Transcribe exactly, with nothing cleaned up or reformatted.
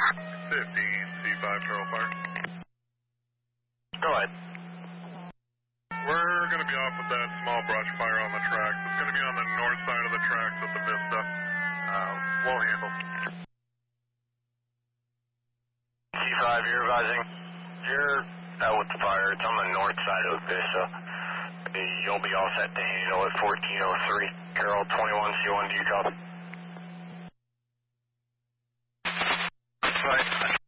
fifteen, C five, Charles Fire. Go ahead. We're going to be off with that small brush fire on the tracks. It's going to be on the north side of the tracks at the Vista. Uh, we'll handle. C five, you're advising. You're out with the fire. It's on the north side of Vista. You'll be all set to handle at fourteen oh three. Carol, twenty-one C one, do you copy? Right.